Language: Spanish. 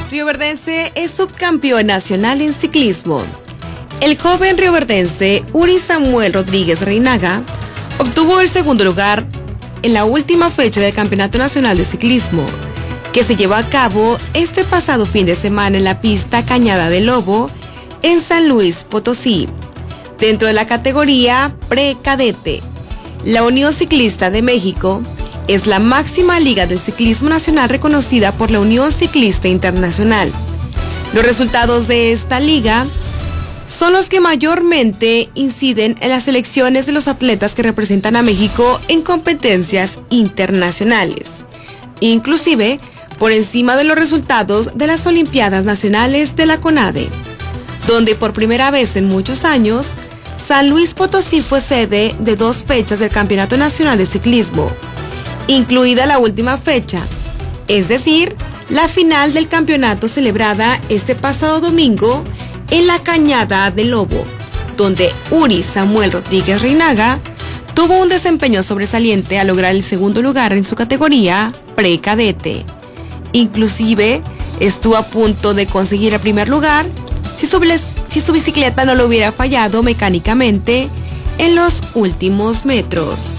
Rioverdense es subcampeón nacional en ciclismo. El joven rioverdense Uri Samuel Rodríguez Reinaga obtuvo el segundo lugar en la última fecha del Campeonato Nacional de Ciclismo, que se llevó a cabo este pasado fin de semana en la pista Cañada del Lobo, en San Luis Potosí, dentro de la categoría Pre-Cadete. La Unión Ciclista de México es la máxima liga del ciclismo nacional reconocida por la Unión Ciclista Internacional. Los resultados de esta liga son los que mayormente inciden en las selecciones de los atletas que representan a México en competencias internacionales, inclusive por encima de los resultados de las Olimpiadas Nacionales de la CONADE, donde por primera vez en muchos años, San Luis Potosí fue sede de 2 fechas del Campeonato Nacional de Ciclismo, incluida la última fecha, es decir, la final del campeonato celebrada este pasado domingo en la Cañada del Lobo, donde Uri Samuel Rodríguez Reinaga tuvo un desempeño sobresaliente al lograr el segundo lugar en su categoría Pre-Cadete. Inclusive estuvo a punto de conseguir el primer lugar si su bicicleta no lo hubiera fallado mecánicamente en los últimos metros.